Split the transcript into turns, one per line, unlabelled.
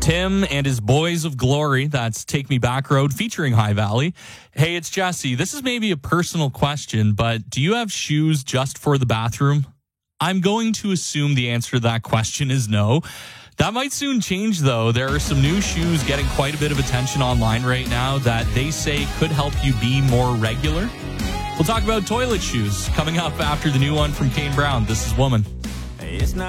Tim and his Boys of Glory. That's Take Me Back Road featuring High Valley. Hey, it's Jesse. This is maybe a personal question, but do you have shoes just for the bathroom? I'm going to assume the answer to that question is no. That might soon change, though. There are some new shoes getting quite a bit of attention online right now that they say could help you be more regular. We'll talk about toilet shoes coming up after the new one from Kane Brown. This is Woman.
It's not